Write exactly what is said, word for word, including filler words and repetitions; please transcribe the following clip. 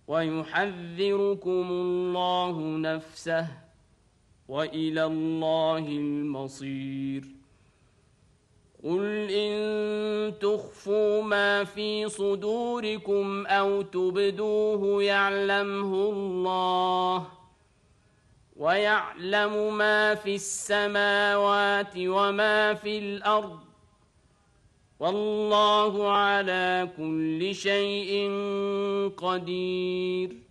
ويحذركم الله نفسه وإلى الله المصير قل إن تخفوا ما في صدوركم أو تبدوه يعلمه الله ويعلم ما في السماوات وما في الأرض والله على كل شيء قدير